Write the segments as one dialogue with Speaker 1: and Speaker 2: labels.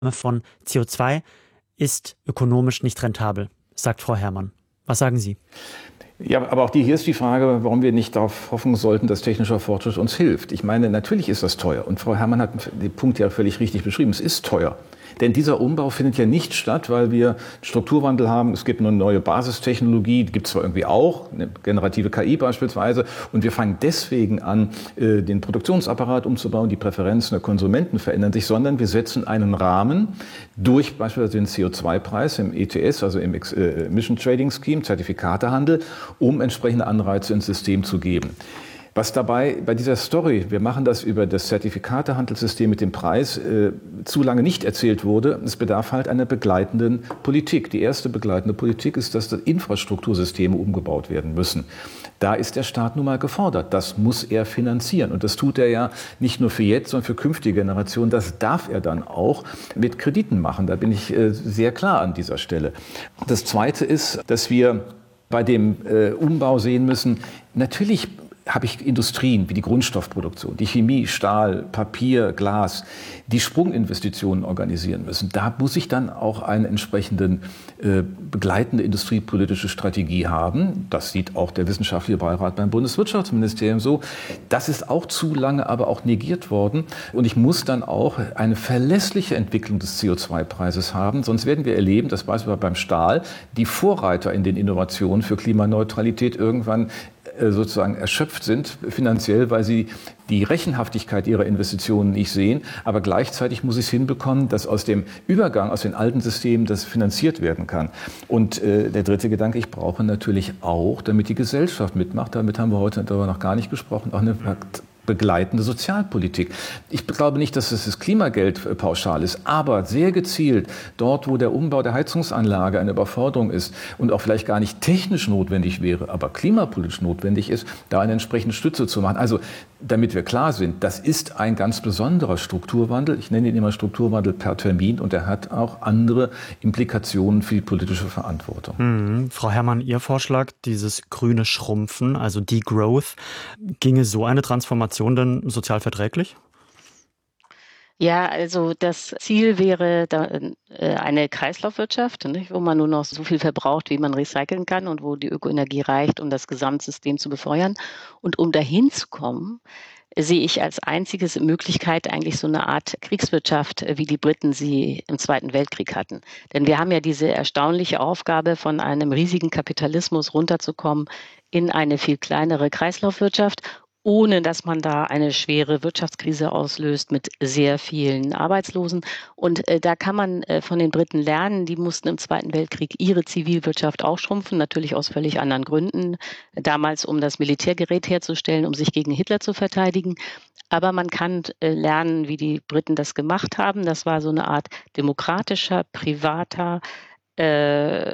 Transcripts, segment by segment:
Speaker 1: von CO2 ist ökonomisch nicht rentabel, sagt Frau Herrmann. Was sagen Sie?
Speaker 2: Ja, aber auch hier ist die Frage, warum wir nicht darauf hoffen sollten, dass technischer Fortschritt uns hilft. Ich meine, natürlich ist das teuer. Und Frau Herrmann hat den Punkt ja völlig richtig beschrieben. Es ist teuer. Denn dieser Umbau findet ja nicht statt, weil wir Strukturwandel haben. Es gibt eine neue Basistechnologie, die gibt es zwar irgendwie auch, eine generative KI beispielsweise. Und wir fangen deswegen an, den Produktionsapparat umzubauen, die Präferenzen der Konsumenten verändern sich, sondern wir setzen einen Rahmen durch beispielsweise den CO2-Preis im ETS, also im Emission Trading Scheme, Zertifikatehandel, um entsprechende Anreize ins System zu geben. Was dabei bei dieser Story, wir machen das über das Zertifikatehandelssystem mit dem Preis, zu lange nicht erzählt wurde, es bedarf halt einer begleitenden Politik. Die erste begleitende Politik ist, dass die Infrastruktursysteme umgebaut werden müssen. Da ist der Staat nun mal gefordert. Das muss er finanzieren. Und das tut er ja nicht nur für jetzt, sondern für künftige Generationen. Das darf er dann auch mit Krediten machen. Da bin ich sehr klar an dieser Stelle. Das Zweite ist, dass wir bei dem Umbau sehen müssen, natürlich habe ich Industrien wie die Grundstoffproduktion, die Chemie, Stahl, Papier, Glas, die Sprunginvestitionen organisieren müssen. Da muss ich dann auch eine entsprechende begleitende industriepolitische Strategie haben. Das sieht auch der wissenschaftliche Beirat beim Bundeswirtschaftsministerium so. Das ist auch zu lange aber auch negiert worden. Und ich muss dann auch eine verlässliche Entwicklung des CO2-Preises haben. Sonst werden wir erleben, dass beispielsweise beim Stahl die Vorreiter in den Innovationen für Klimaneutralität irgendwann sozusagen erschöpft sind finanziell, weil sie die Rechenhaftigkeit ihrer Investitionen nicht sehen. Aber gleichzeitig muss ich es hinbekommen, dass aus dem Übergang, aus den alten Systemen das finanziert werden kann. Und der dritte Gedanke, ich brauche natürlich auch, damit die Gesellschaft mitmacht, damit haben wir heute darüber noch gar nicht gesprochen, auch eine begleitende Sozialpolitik. Ich glaube nicht, dass es das Klimageld pauschal ist, aber sehr gezielt dort, wo der Umbau der Heizungsanlage eine Überforderung ist und auch vielleicht gar nicht technisch notwendig wäre, aber klimapolitisch notwendig ist, da eine entsprechende Stütze zu machen. Also damit wir klar sind, das ist ein ganz besonderer Strukturwandel. Ich nenne ihn immer Strukturwandel per Termin und er hat auch andere Implikationen für die politische Verantwortung.
Speaker 1: Frau Herrmann, Ihr Vorschlag, dieses grüne Schrumpfen, also Degrowth, ginge so eine Transformation denn sozial verträglich?
Speaker 3: Ja, also das Ziel wäre eine Kreislaufwirtschaft, nicht, wo man nur noch so viel verbraucht, wie man recyceln kann und wo die Ökoenergie reicht, um das Gesamtsystem zu befeuern. Und um dahin zu kommen, sehe ich als einzige Möglichkeit eigentlich so eine Art Kriegswirtschaft, wie die Briten sie im Zweiten Weltkrieg hatten. Denn wir haben ja diese erstaunliche Aufgabe, von einem riesigen Kapitalismus runterzukommen in eine viel kleinere Kreislaufwirtschaft, ohne dass man da eine schwere Wirtschaftskrise auslöst mit sehr vielen Arbeitslosen. Und da kann man von den Briten lernen. Die mussten im Zweiten Weltkrieg ihre Zivilwirtschaft auch schrumpfen, natürlich aus völlig anderen Gründen. Damals, um das Militärgerät herzustellen, um sich gegen Hitler zu verteidigen. Aber man kann lernen, wie die Briten das gemacht haben. Das war so eine Art demokratischer, privater, eine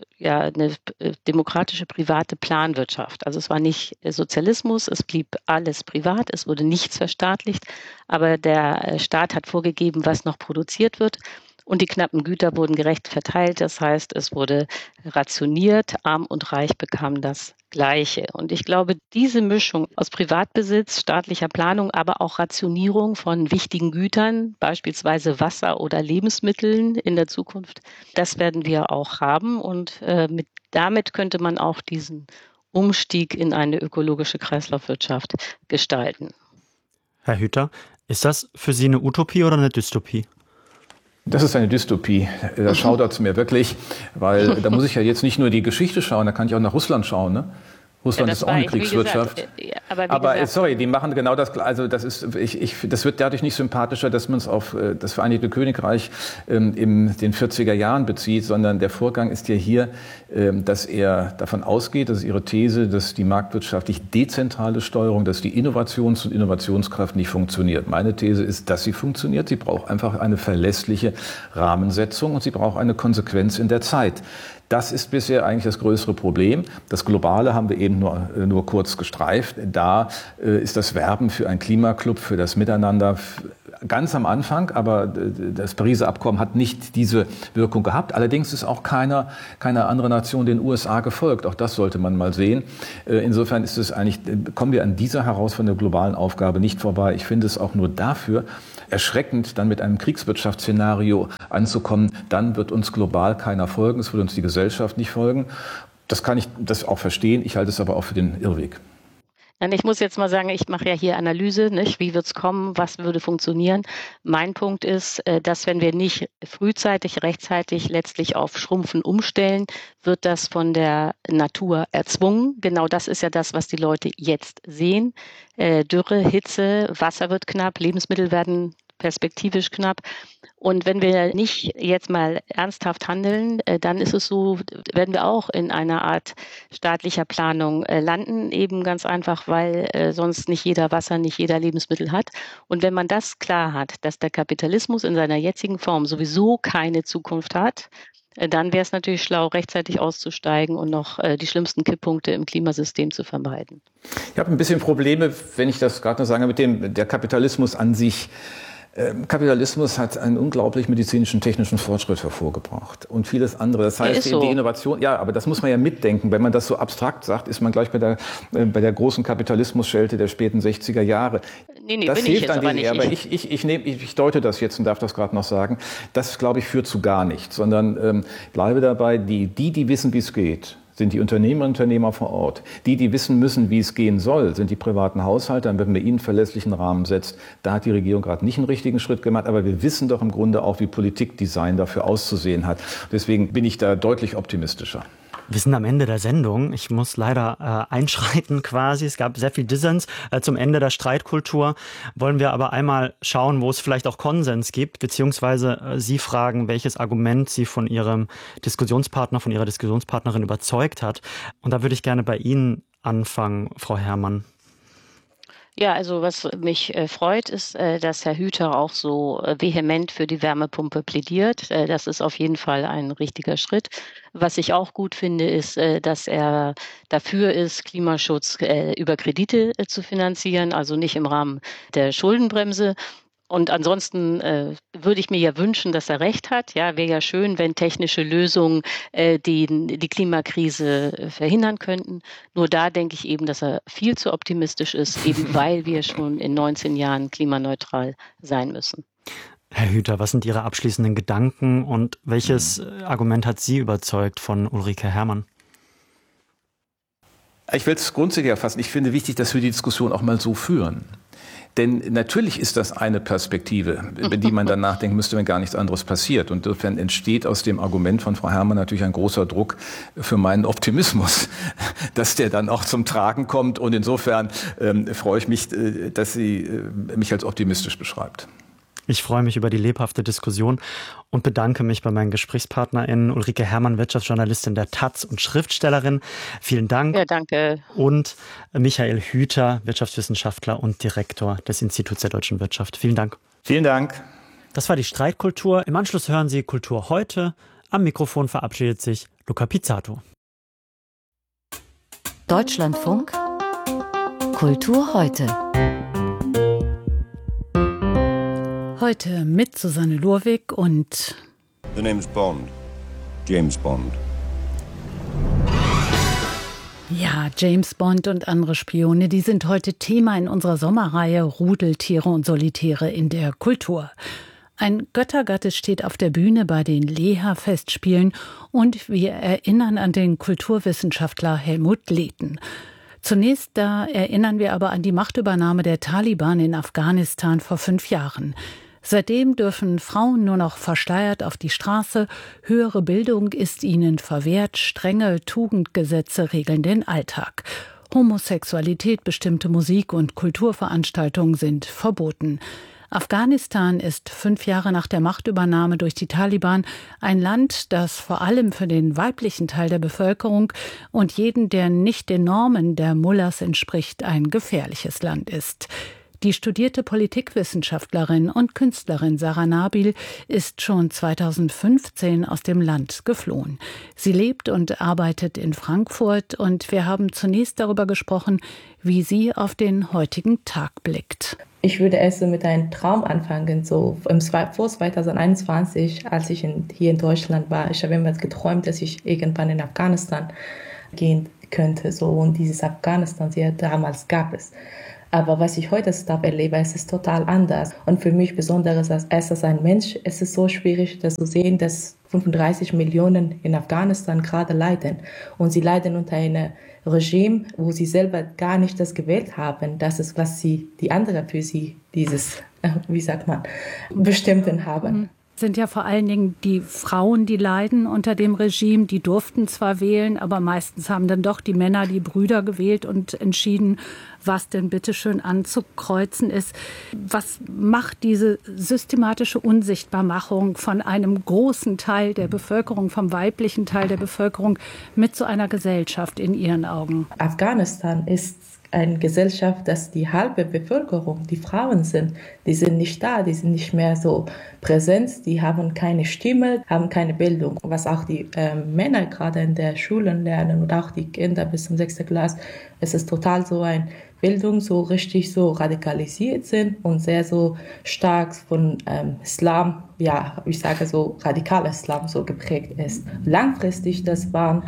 Speaker 3: demokratische private Planwirtschaft. Also es war nicht Sozialismus, es blieb alles privat, es wurde nichts verstaatlicht, aber der Staat hat vorgegeben, was noch produziert wird. Und die knappen Güter wurden gerecht verteilt. Das heißt, es wurde rationiert, arm und reich bekamen das Gleiche. Und ich glaube, diese Mischung aus Privatbesitz, staatlicher Planung, aber auch Rationierung von wichtigen Gütern, beispielsweise Wasser oder Lebensmitteln in der Zukunft, das werden wir auch haben. Und damit könnte man auch diesen Umstieg in eine ökologische Kreislaufwirtschaft gestalten.
Speaker 1: Herr Hüter, ist das für Sie eine Utopie oder eine Dystopie?
Speaker 2: Das ist eine Dystopie. Da schaudert es mir wirklich, weil da muss ich ja jetzt nicht nur die Geschichte schauen, da kann ich auch nach Russland schauen, ne? Russland ist auch eine Kriegswirtschaft. Aber sorry, die machen genau das. Also das wird dadurch nicht sympathischer, dass man es auf das Vereinigte Königreich in den 40er Jahren bezieht, sondern der Vorgang ist ja hier, dass er davon ausgeht, das ist Ihre These, dass die marktwirtschaftlich dezentrale Steuerung, dass die Innovations- und Innovationskraft nicht funktioniert. Meine These ist, dass sie funktioniert. Sie braucht einfach eine verlässliche Rahmensetzung und sie braucht eine Konsequenz in der Zeit. Das ist bisher eigentlich das größere Problem. Das Globale haben wir eben nur kurz gestreift. Da ist das Werben für einen Klimaclub, für das Miteinander ganz am Anfang, aber das Pariser Abkommen hat nicht diese Wirkung gehabt. Allerdings ist auch keine andere Nation den USA gefolgt. Auch das sollte man mal sehen. Insofern kommen wir an dieser herausfordernden globalen Aufgabe nicht vorbei. Ich finde es auch nur dafür erschreckend, dann mit einem Kriegswirtschaftsszenario anzukommen. Dann wird uns global keiner folgen. Es wird uns die Gesellschaft nicht folgen. Das kann ich auch verstehen. Ich halte es aber auch für den Irrweg.
Speaker 3: Ich muss jetzt mal sagen, ich mache ja hier Analyse, nicht? Wie wird es kommen, was würde funktionieren? Mein Punkt ist, dass wenn wir nicht frühzeitig, rechtzeitig letztlich auf Schrumpfen umstellen, wird das von der Natur erzwungen. Genau das ist ja das, was die Leute jetzt sehen. Dürre, Hitze, Wasser wird knapp, Lebensmittel werden perspektivisch knapp. Und wenn wir nicht jetzt mal ernsthaft handeln, dann ist es so, werden wir auch in einer Art staatlicher Planung landen, eben ganz einfach, weil sonst nicht jeder Wasser, nicht jeder Lebensmittel hat. Und wenn man das klar hat, dass der Kapitalismus in seiner jetzigen Form sowieso keine Zukunft hat, dann wäre es natürlich schlau, rechtzeitig auszusteigen und noch die schlimmsten Kipppunkte im Klimasystem zu vermeiden.
Speaker 2: Ich habe ein bisschen Probleme, wenn ich das gerade noch sage, der Kapitalismus an sich. Kapitalismus hat einen unglaublich medizinischen, technischen Fortschritt hervorgebracht und vieles andere. Das heißt, die Innovation, ja, aber das muss man ja mitdenken. Wenn man das so abstrakt sagt, ist man gleich bei der großen Kapitalismusschelte der späten 60er Jahre.
Speaker 3: Nee,
Speaker 2: das
Speaker 3: bin
Speaker 2: hilft
Speaker 3: ich jetzt aber nicht.
Speaker 2: Aber ich deute das jetzt und darf das gerade noch sagen. Das, glaube ich, führt zu gar nichts, sondern bleibe dabei, die wissen, wie es geht, sind die Unternehmerinnen und Unternehmer vor Ort. Die wissen müssen, wie es gehen soll, sind die privaten Haushalte. Wenn man ihnen einen verlässlichen Rahmen setzt, da hat die Regierung gerade nicht einen richtigen Schritt gemacht. Aber wir wissen doch im Grunde auch, wie Politikdesign dafür auszusehen hat. Deswegen bin ich da deutlich optimistischer.
Speaker 1: Wir sind am Ende der Sendung. Ich muss leider einschreiten quasi. Es gab sehr viel Dissens. Zum Ende der Streitkultur wollen wir aber einmal schauen, wo es vielleicht auch Konsens gibt, beziehungsweise Sie fragen, welches Argument Sie von Ihrem Diskussionspartner, von Ihrer Diskussionspartnerin überzeugt hat. Und da würde ich gerne bei Ihnen anfangen, Frau Herrmann.
Speaker 3: Ja, also was mich freut, ist, dass Herr Hüter auch so vehement für die Wärmepumpe plädiert. Das ist auf jeden Fall ein richtiger Schritt. Was ich auch gut finde, ist, dass er dafür ist, Klimaschutz über Kredite zu finanzieren, also nicht im Rahmen der Schuldenbremse. Und ansonsten würde ich mir ja wünschen, dass er recht hat. Ja, wäre ja schön, wenn technische Lösungen die Klimakrise verhindern könnten. Nur da denke ich eben, dass er viel zu optimistisch ist, eben weil wir schon in 19 Jahren klimaneutral sein müssen.
Speaker 1: Herr Hüter, was sind Ihre abschließenden Gedanken und welches Argument hat Sie überzeugt von Ulrike Herrmann?
Speaker 2: Ich will es grundsätzlich erfassen. Ich finde wichtig, dass wir die Diskussion auch mal so führen. Denn natürlich ist das eine Perspektive, über die man dann nachdenken müsste, wenn gar nichts anderes passiert. Und insofern entsteht aus dem Argument von Frau Herrmann natürlich ein großer Druck für meinen Optimismus, dass der dann auch zum Tragen kommt. Und insofern freue ich mich, dass sie mich als optimistisch beschreibt.
Speaker 1: Ich freue mich über die lebhafte Diskussion und bedanke mich bei meinen GesprächspartnerInnen Ulrike Herrmann, Wirtschaftsjournalistin der taz und Schriftstellerin. Vielen Dank.
Speaker 3: Ja, danke.
Speaker 1: Und Michael Hüter, Wirtschaftswissenschaftler und Direktor des Instituts der deutschen Wirtschaft. Vielen Dank.
Speaker 2: Vielen Dank.
Speaker 1: Das war die Streitkultur. Im Anschluss hören Sie Kultur heute. Am Mikrofon verabschiedet sich Luca Pizzato.
Speaker 4: Deutschlandfunk Kultur heute.
Speaker 5: Heute mit Susanne Lurwig und
Speaker 6: The name is Bond. James Bond.
Speaker 5: Ja, James Bond und andere Spione, die sind heute Thema in unserer Sommerreihe Rudeltiere und Solitäre in der Kultur. Ein Göttergatte steht auf der Bühne bei den Leha-Festspielen und wir erinnern an den Kulturwissenschaftler Helmut Lehten. Zunächst da erinnern wir aber an die Machtübernahme der Taliban in Afghanistan vor 5 Jahren. Seitdem dürfen Frauen nur noch verschleiert auf die Straße, höhere Bildung ist ihnen verwehrt, strenge Tugendgesetze regeln den Alltag. Homosexualität, bestimmte Musik- und Kulturveranstaltungen sind verboten. Afghanistan ist 5 Jahre nach der Machtübernahme durch die Taliban ein Land, das vor allem für den weiblichen Teil der Bevölkerung und jeden, der nicht den Normen der Mullahs entspricht, ein gefährliches Land ist. Die studierte Politikwissenschaftlerin und Künstlerin Sarah Nabil ist schon 2015 aus dem Land geflohen. Sie lebt und arbeitet in Frankfurt und wir haben zunächst darüber gesprochen, wie sie auf den heutigen Tag blickt.
Speaker 7: Ich würde erst so mit einem Traum anfangen, so vor 2021, als ich hier in Deutschland war. Ich habe immer geträumt, dass ich irgendwann in Afghanistan gehen könnte. So. Und dieses Afghanistan, damals gab es. Aber was ich heute erlebe, es ist total anders. Und für mich besonders als ein Mensch, es ist so schwierig, das zu sehen, dass 35 Millionen in Afghanistan gerade leiden. Und sie leiden unter einem Regime, wo sie selber gar nicht das gewählt haben. Das ist, was die anderen für sie bestimmten haben.
Speaker 5: Sind ja vor allen Dingen die Frauen, die leiden unter dem Regime. Die durften zwar wählen, aber meistens haben dann doch die Männer, die Brüder gewählt und entschieden, was denn bitteschön anzukreuzen ist. Was macht diese systematische Unsichtbarmachung von einem großen Teil der Bevölkerung, vom weiblichen Teil der Bevölkerung mit so einer Gesellschaft in Ihren Augen?
Speaker 7: Afghanistan ist eine Gesellschaft, dass die halbe Bevölkerung, die Frauen sind, die sind nicht da, die sind nicht mehr so präsent, die haben keine Stimme, haben keine Bildung. Was auch die Männer gerade in der Schule lernen und auch die Kinder bis zum 6. Klasse, es ist total so ein Bildung, so richtig so radikalisiert sind und sehr so stark von Islam, ich sage so radikaler Islam so geprägt ist. Langfristig, das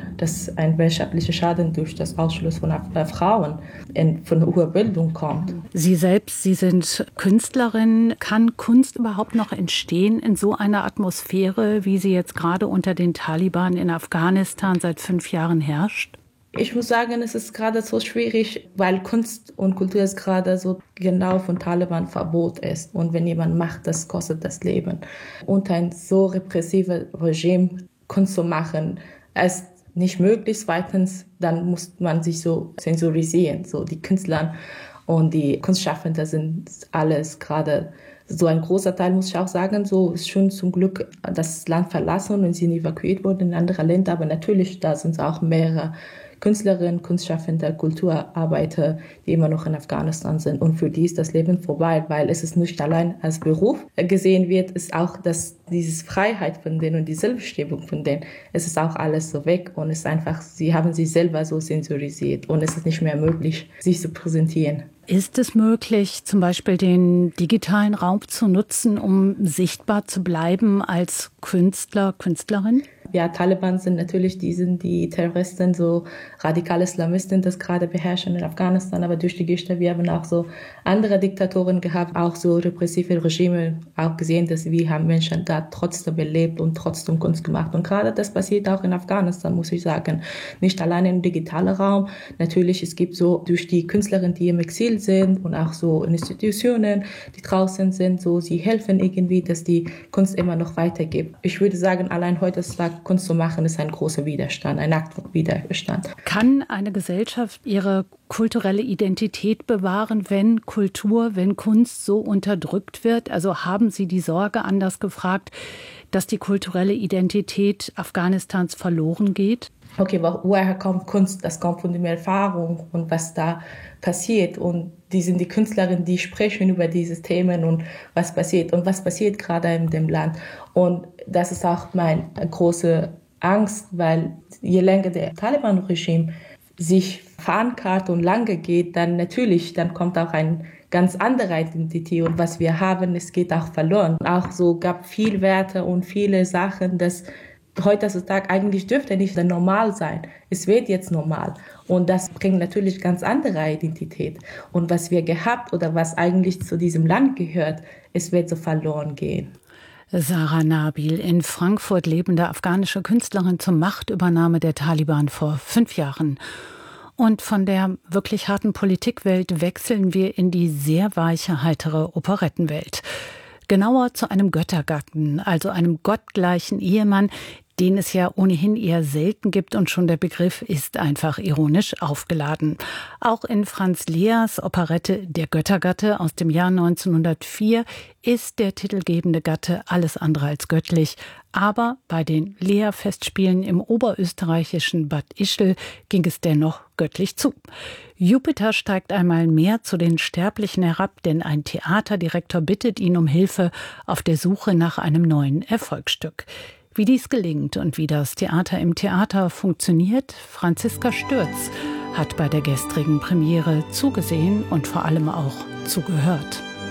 Speaker 7: ein wirtschaftlicher Schaden durch das Ausschluss von Frauen von hoher Bildung kommt.
Speaker 5: Sie selbst, Sie sind Künstlerin. Kann Kunst überhaupt noch entstehen in so einer Atmosphäre, wie sie jetzt gerade unter den Taliban in Afghanistan seit 5 Jahren herrscht?
Speaker 7: Ich muss sagen, es ist gerade so schwierig, weil Kunst und Kultur ist gerade so genau von Taliban Verbot ist. Und wenn jemand macht, das kostet das Leben. Und ein so repressives Regime Kunst zu machen, ist nicht möglich. Zweitens, dann muss man sich so zensurisieren. So die Künstler und die Kunstschaffenden sind alles gerade so ein großer Teil, muss ich auch sagen, so ist schon zum Glück das Land verlassen und sind evakuiert worden in andere Länder. Aber natürlich, da sind auch mehrere Künstlerinnen, Kunstschaffende, Kulturarbeiter, die immer noch in Afghanistan sind. Und für die ist das Leben vorbei, weil es ist nicht allein als Beruf gesehen wird, ist auch diese Freiheit von denen und die Selbstbestimmung von denen, es ist auch alles so weg und es ist einfach, sie haben sich selber so zensurisiert und es ist nicht mehr möglich, sich zu präsentieren.
Speaker 5: Ist es möglich, zum Beispiel den digitalen Raum zu nutzen, um sichtbar zu bleiben als Künstler, Künstlerin?
Speaker 7: Ja, Taliban sind natürlich die Terroristen, so radikale Islamisten, das gerade beherrschen in Afghanistan. Aber durch die Geschichte, wir haben auch so andere Diktatoren gehabt, auch so repressive Regime, auch gesehen, dass wir haben Menschen da trotzdem belebt und trotzdem Kunst gemacht. Und gerade das passiert auch in Afghanistan, muss ich sagen. Nicht allein im digitalen Raum. Natürlich, es gibt so durch die Künstlerinnen, die im Exil sind und auch so Institutionen, die draußen sind, so sie helfen irgendwie, dass die Kunst immer noch weitergeht. Ich würde sagen, allein heutzutage Kunst zu machen, ist ein großer Widerstand, ein Akt von Widerstand.
Speaker 5: Kann eine Gesellschaft ihre kulturelle Identität bewahren, wenn Kultur, wenn Kunst so unterdrückt wird? Also haben Sie die Sorge, anders gefragt, dass die kulturelle Identität Afghanistans verloren geht?
Speaker 7: Okay, woher kommt Kunst? Das kommt von der Erfahrung und was da passiert. Und die sind die Künstlerinnen, die sprechen über diese Themen und was passiert gerade in dem Land. Und das ist auch meine große Angst, weil je länger der Taliban-Regime sich verankert und lange geht, dann kommt auch eine ganz andere Identität. Und was wir haben, es geht auch verloren. Auch so gab viel Werte und viele Sachen, das heutzutage eigentlich dürfte nicht normal sein. Es wird jetzt normal. Und das bringt natürlich ganz andere Identität. Und was wir gehabt oder was eigentlich zu diesem Land gehört, es wird so verloren gehen.
Speaker 5: Sarah Nabil, in Frankfurt lebende afghanische Künstlerin zur Machtübernahme der Taliban vor 5 Jahren. Und von der wirklich harten Politikwelt wechseln wir in die sehr weiche, heitere Operettenwelt. Genauer zu einem Göttergatten, also einem gottgleichen Ehemann, den es ja ohnehin eher selten gibt und schon der Begriff ist einfach ironisch aufgeladen. Auch in Franz Lehrs Operette Der Göttergatte aus dem Jahr 1904 ist der titelgebende Gatte alles andere als göttlich. Aber bei den Lehrfestspielen im oberösterreichischen Bad Ischl ging es dennoch göttlich zu. Jupiter steigt einmal mehr zu den Sterblichen herab, denn ein Theaterdirektor bittet ihn um Hilfe auf der Suche nach einem neuen Erfolgsstück. Wie dies gelingt und wie das Theater im Theater funktioniert, Franziska Stürz hat bei der gestrigen Premiere zugesehen und vor allem auch zugehört.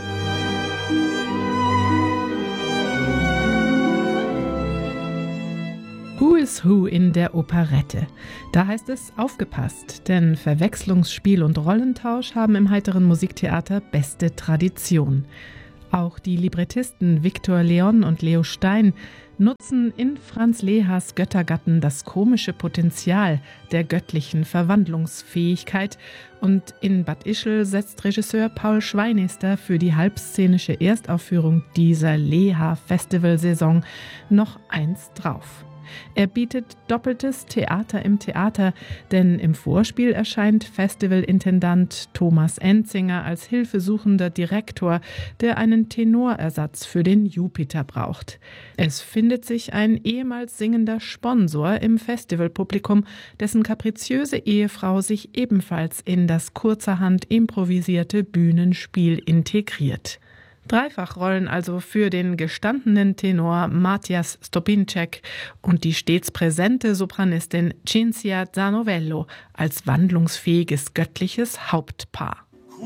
Speaker 8: Guess Who in der Operette. Da heißt es, aufgepasst, denn Verwechslungsspiel und Rollentausch haben im heiteren Musiktheater beste Tradition. Auch die Librettisten Victor Leon und Leo Stein nutzen in Franz Lehars Göttergatten das komische Potenzial der göttlichen Verwandlungsfähigkeit und in Bad Ischl setzt Regisseur Paul Schweinester für die halbszenische Erstaufführung dieser Lehar-Festivalsaison noch eins drauf. Er bietet doppeltes Theater im Theater, denn im Vorspiel erscheint Festivalintendant Thomas Enzinger als hilfesuchender Direktor, der einen Tenorersatz für den Jupiter braucht. Es findet sich ein ehemals singender Sponsor im Festivalpublikum, dessen kapriziöse Ehefrau sich ebenfalls in das kurzerhand improvisierte Bühnenspiel integriert. Dreifachrollen also für den gestandenen Tenor Matjaž Stopinček und die stets präsente Sopranistin Cinzia Zanovello als wandlungsfähiges göttliches Hauptpaar.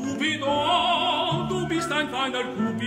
Speaker 9: Cupidon, du bist ein feiner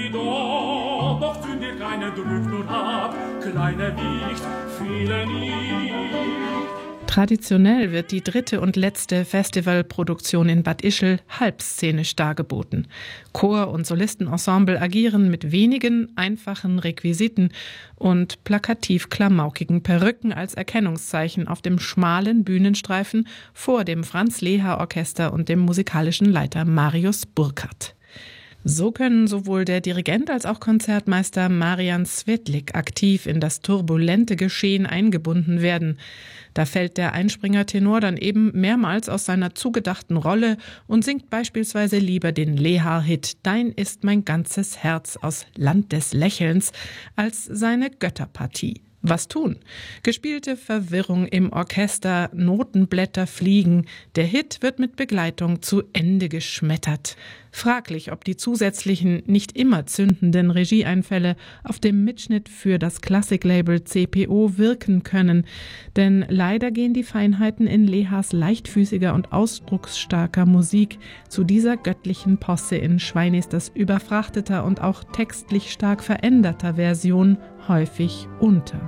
Speaker 9: Cupidon, doch zünd dir keine Drück nur ab, kleiner Wicht, viele nicht.
Speaker 8: Traditionell wird die dritte und letzte Festivalproduktion in Bad Ischl halbszenisch dargeboten. Chor- und Solistenensemble agieren mit wenigen, einfachen Requisiten und plakativ klamaukigen Perücken als Erkennungszeichen auf dem schmalen Bühnenstreifen vor dem Franz-Lehar-Orchester und dem musikalischen Leiter Marius Burkhardt. So können sowohl der Dirigent als auch Konzertmeister Marian Svetlik aktiv in das turbulente Geschehen eingebunden werden. Da fällt der Einspringertenor dann eben mehrmals aus seiner zugedachten Rolle und singt beispielsweise lieber den Lehar-Hit »Dein ist mein ganzes Herz« aus Land des Lächelns als seine Götterpartie. Was tun? Gespielte Verwirrung im Orchester, Notenblätter fliegen. Der Hit wird mit Begleitung zu Ende geschmettert. Fraglich, ob die zusätzlichen, nicht immer zündenden Regieeinfälle auf dem Mitschnitt für das Klassiklabel CPO wirken können. Denn leider gehen die Feinheiten in Lehars leichtfüßiger und ausdrucksstarker Musik zu dieser göttlichen Posse in Schweinesters überfrachteter und auch textlich stark veränderter Version häufig unter.